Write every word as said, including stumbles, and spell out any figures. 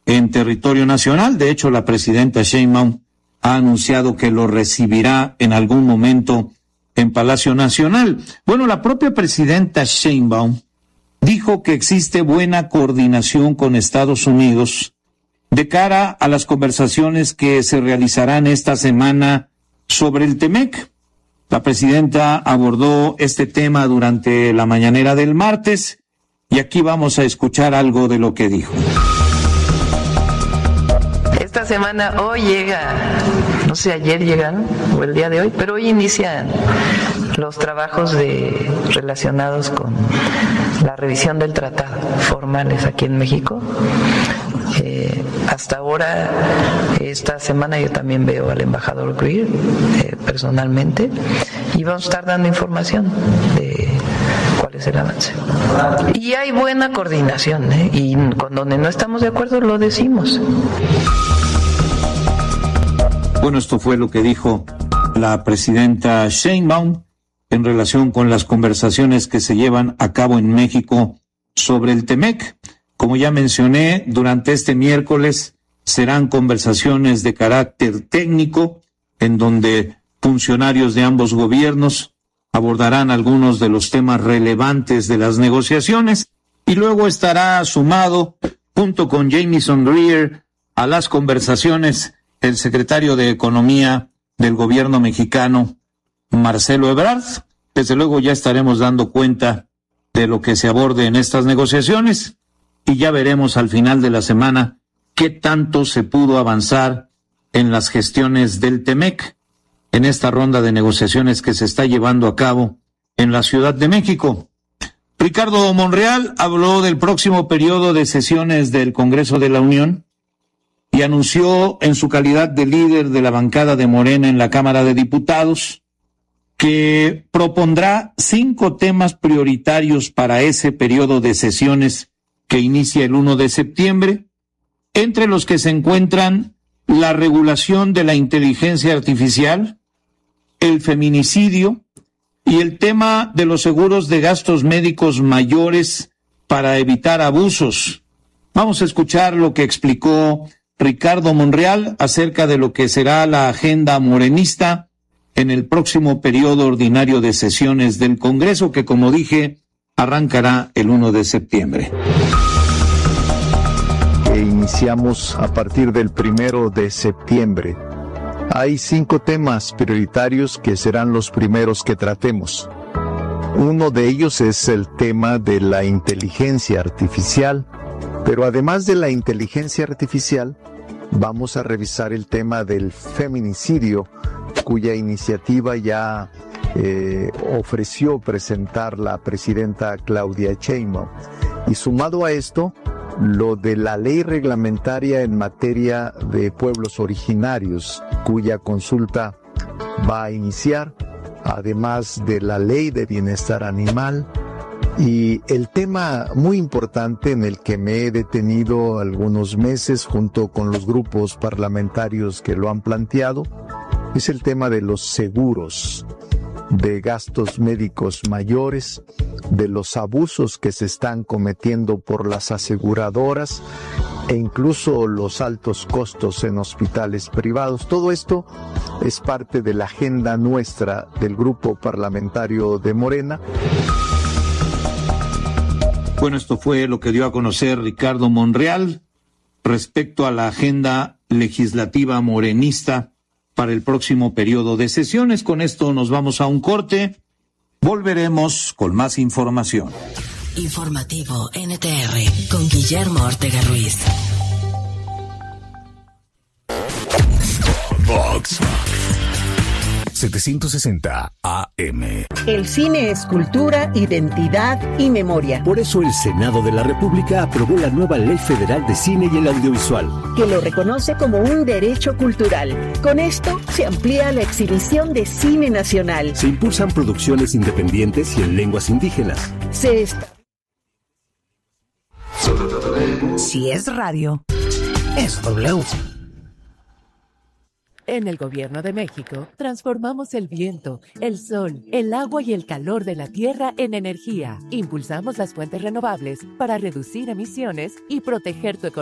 en territorio nacional. De hecho, la presidenta Sheinbaum ha anunciado que lo recibirá en algún momento en Palacio Nacional. Bueno, la propia presidenta Sheinbaum dijo que existe buena coordinación con Estados Unidos de cara a las conversaciones que se realizarán esta semana sobre el Temec. La presidenta abordó este tema durante la mañanera del martes y aquí vamos a escuchar algo de lo que dijo. Esta semana, hoy llega, no sé, ayer llegaron o el día de hoy, pero hoy inician los trabajos de, relacionados con la revisión del tratado formales aquí en México. Eh, hasta ahora, esta semana yo también veo al embajador Greer eh, personalmente y vamos a estar dando información de cuál es el avance. Y hay buena coordinación, ¿eh? Y con donde no estamos de acuerdo lo decimos. Bueno, esto fue lo que dijo la presidenta Sheinbaum en relación con las conversaciones que se llevan a cabo en México sobre el Temec. Como ya mencioné, durante este miércoles serán conversaciones de carácter técnico en donde funcionarios de ambos gobiernos abordarán algunos de los temas relevantes de las negociaciones y luego estará sumado junto con Jamieson Greer a las conversaciones el secretario de Economía del gobierno mexicano, Marcelo Ebrard. Desde luego ya estaremos dando cuenta de lo que se aborde en estas negociaciones y ya veremos al final de la semana qué tanto se pudo avanzar en las gestiones del Temec en esta ronda de negociaciones que se está llevando a cabo en la Ciudad de México. Ricardo Monreal habló del próximo periodo de sesiones del Congreso de la Unión y anunció en su calidad de líder de la bancada de Morena en la Cámara de Diputados que propondrá cinco temas prioritarios para ese periodo de sesiones que inicia el primero de septiembre, entre los que se encuentran la regulación de la inteligencia artificial, el feminicidio y el tema de los seguros de gastos médicos mayores para evitar abusos. Vamos a escuchar lo que explicó Ricardo Monreal acerca de lo que será la agenda morenista en el próximo periodo ordinario de sesiones del Congreso, que, como dije, arrancará el primero de septiembre. Iniciamos a partir del primero de septiembre. Hay cinco temas prioritarios que serán los primeros que tratemos. Uno de ellos es el tema de la inteligencia artificial, pero además de la inteligencia artificial, vamos a revisar el tema del feminicidio, cuya iniciativa ya eh, ofreció presentar la presidenta Claudia Sheinbaum. Y sumado a esto, lo de la ley reglamentaria en materia de pueblos originarios, cuya consulta va a iniciar, además de la ley de bienestar animal, y el tema muy importante en el que me he detenido algunos meses junto con los grupos parlamentarios que lo han planteado, es el tema de los seguros de gastos médicos mayores, de los abusos que se están cometiendo por las aseguradoras e incluso los altos costos en hospitales privados. Todo esto es parte de la agenda nuestra del grupo parlamentario de Morena. Bueno, esto fue lo que dio a conocer Ricardo Monreal respecto a la agenda legislativa morenista para el próximo periodo de sesiones. Con esto nos vamos a un corte. Volveremos con más información. Informativo N T R con Guillermo Ortega Ruiz. Vox setecientos sesenta A M. El cine es cultura, identidad y memoria. Por eso el Senado de la República aprobó la nueva Ley Federal de Cine y el Audiovisual, que lo reconoce como un derecho cultural. Con esto se amplía la exhibición de cine nacional. Se impulsan producciones independientes y en lenguas indígenas. Se está... Si es radio, es W. En el Gobierno de México, transformamos el viento, el sol, el agua y el calor de la tierra en energía. Impulsamos las fuentes renovables para reducir emisiones y proteger tu economía.